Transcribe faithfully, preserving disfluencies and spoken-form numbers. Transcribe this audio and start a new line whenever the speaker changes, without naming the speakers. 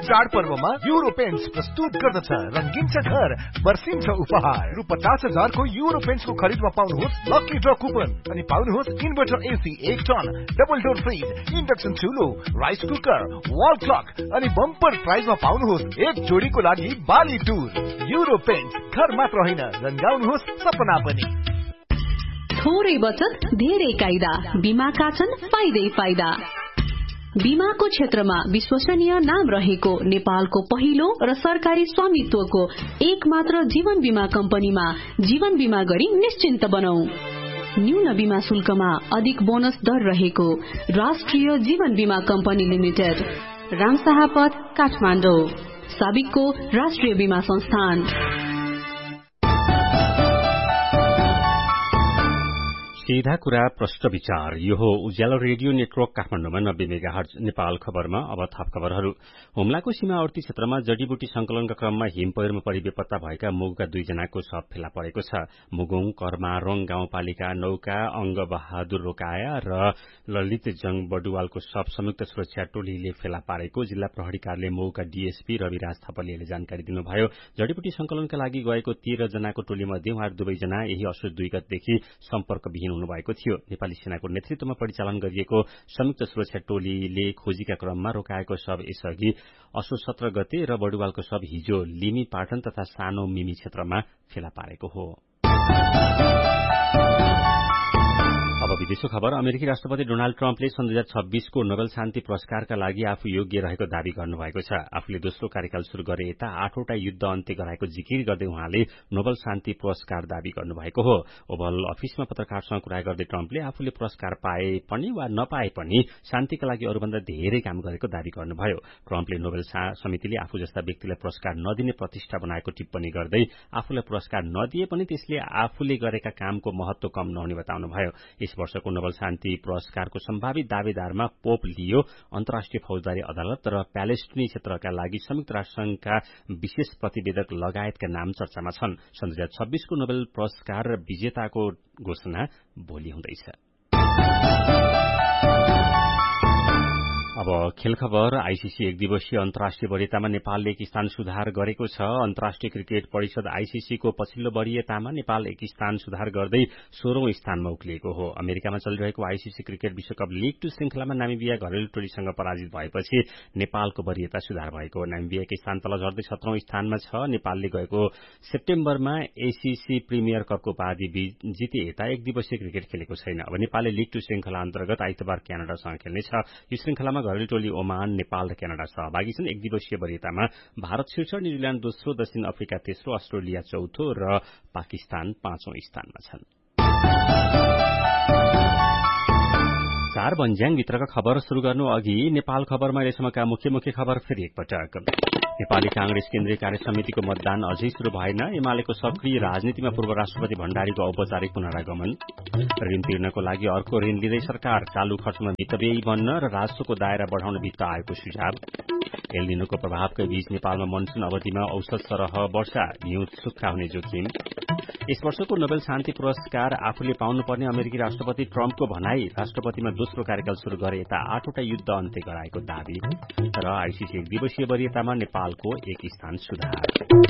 चाडपर्वमा euro paints प्रस्तुत गर्दछ रंगीन छ घर बर्सिन्छ उपहार। रु पचास हजारको युरो पेन्ट्सको खरिदमा पाउनुहोस् लकी ड्र कुपन अनि पाउनुहोस् इन्भर्टर एसी एक ton, double door fridge, induction चुलो, rice cooker, wall clock अनि बम्पर प्राइजमा पाउनुहोस् एक जोडीको लागि बाली टुर। युरो पेन्ट्स घर मात्र होइन, रंगाउनुहोस् सपना पनि।
थोरै बचत धेरै कायदा, बीमाका छन् फाइदै फाइदा। बीमाको क्षेत्रमा विश्वसनीय नाम रहेको नेपालको पहिलो र सरकारी स्वामित्वको एक मात्र जीवन बीमा कम्पनीमा जीवन बीमा गरी निश्चिन्त बनौ। न्यून बीमा शुल्कमा अधिक बोनस दर रहेको राष्ट्रिय जीवन बीमा कम्पनी लिमिटेड, रामशाहपथ, काठमाडौँ। साबिकको राष्ट्रिय बीमा संस्थान।
सीधा कुरा प्रश्न विचार। यो हो उज्यालो रेडियो नेटवर्क काठमाडौँमा नब्बे मेगाहर्ज। नेपाल खबरमा अब थप खबरहरू। हुम्लाको सीमावर्ती क्षेत्रमा जडीबुटी संकलनका क्रममा हिम पहिरोमा परि बेपत्ता भएका मुगका दुईजनाको शव फेला परेको छ। मुगुङ कर्मारोङ गाउँपालिका नौका अंग बहादुर रोकाया र ललित जंग बडुवालको शव संयुक्त सुरक्षा टोलीले फेला पारेको जिल्ला प्रहरी कार्यालय मौका डीएसपी रविराज थपलियाले जानकारी दिनुभयो। जडीबुटी संकलनका लागि गएको तेह्र जनाको टोलीमध्ये उहाँहरू दुवैजना यही असोज दुई गतेदेखि सम्पर्कविहीन हुनुभएको थियो। नेपाली सेनाको नेतृत्वमा परिचालन गरिएको संयुक्त सुरक्षा टोलीले खोजीका क्रममा रोकाएको शव यसअघि असोज सत्र गते र बडुवालको शव हिजो लिमी पाटन तथा सानो मिमी क्षेत्रमा फेला पारेको हो। अब विदेशको खबर। अमेरिकी राष्ट्रपति डोनाल्ड ट्रम्पले सन् दुई हजार छब्बीसको नोबेल शान्ति पुरस्कारका लागि आफू योग्य रहेको दावी गर्नुभएको छ। आफूले दोस्रो कार्यकाल शुरू गरे यता आठवटा युद्ध अन्त्य गराएको जिकिर गर्दै उहाँले नोबेल शान्ति पुरस्कार दावी गर्नुभएको हो। ओभल अफिसमा पत्रकारसँग कुरा गर्दै ट्रम्पले आफूले पुरस्कार पाए पनि वा नपाए पनि शान्तिका लागि अरूभन्दा धेरै काम गरेको दावी गर्नुभयो। ट्रम्पले नोबेल समितिले आफू जस्ता व्यक्तिलाई पुरस्कार नदिने प्रतिष्ठा बनाएको टिप्पणी गर्दै आफूलाई पुरस्कार नदिए पनि त्यसले आफूले गरेका कामको महत्व कम नहुने बताउनुभयो। यस वर्षको नोबेल शान्ति पुरस्कारको सम्भावित दावेदारमा पोप लियो, अन्तर्राष्ट्रिय फौजदारी अदालत र प्यालेस्टिनी क्षेत्रका लागि संयुक्त राष्ट्रसंघका विशेष प्रतिवेदक लगायतका नाम चर्चामा छन्। सन् दुई हजार छब्बीसको नोबेल पुरस्कार विजेताको घोषणा भोलि हुँदैछ। अब खेल खबर। आईसीसी एक दिवसीय अन्तर्राष्ट्रिय वरियतामा नेपालले एक स्थान सुधार गरेको छ। अन्तर्राष्ट्रिय क्रिकेट परिषद आईसीसीको पछिल्लो वरियतामा नेपाल एक स्थान सुधार गर्दै सोह्रौं स्थानमा उक्लिएको हो। अमेरिकामा चलिरहेको आईसीसी क्रिकेट विश्वकप लीग टू श्रृंखलामा नामिबिया घरेलु टोलीसँग पराजित भएपछि नेपालको वरियता सुधार भएको। नामिबिया एक स्थान तल झर्दै सत्रौं स्थानमा छ। नेपालले गएको सेप्टेम्बरमा एसीसी प्रिमियर कपको उपाधि जिते यता एक दिवसीय क्रिकेट खेलेको छैन। अब नेपालले लीग टू श्रृंखला अन्तर्गत आइतबार क्यानाडासँग खेल्नेछ। यो श्रृंखलामा घरेलु टोली ओमान, नेपाल र क्यानाडा सहभागी छन्। एक दिवसीय वरियतामा भारत शीर्ष, न्यूजील्याण्ड दोस्रो, दक्षिण अफ्रिका तेस्रो, अस्ट्रेलिया चौथो र पाकिस्तान पाँचौं स्थानमा छन्। चार बन्ज्याङ भित्रका खबर शुरू गर्नु अघि नेपाल खबरमा अहिलेसम्मका मुख्य मुख्य खबर फेरि एकपटक। नेपाली कांग्रेस केन्द्रीय कार्य समितिको मतदान अझै शुरू भएन। एमालेको सक्रिय राजनीतिमा पूर्व राष्ट्रपति भण्डारीको औपचारिक पुनरागमन। ऋण तिर्नको लागि अर्को ऋण लिँदै सरकार, चालू खर्चमा वित्तव्ययी बन्न र राजस्वको दायरा बढ़ाउन वित्त आयोगको सुझाव। एल निनोको प्रभावकै बीच नेपालमा मनसून अवधिमा औसत सरह वर्षा, हिउँ सुक्खा हुने जोखिम। यस वर्षको नोबेल शान्ति पुरस्कार आफूले पाउनुपर्ने अमेरिकी राष्ट्रपति ट्रम्पको भनाई, राष्ट्रपतिमा दोस्रो कार्यकाल शुरू गरे यता आठवटा युद्ध अन्त्य गराएको दावी र आईसीसी एक दिवसीय वरियतामा नेपालको एक स्थान सुधार।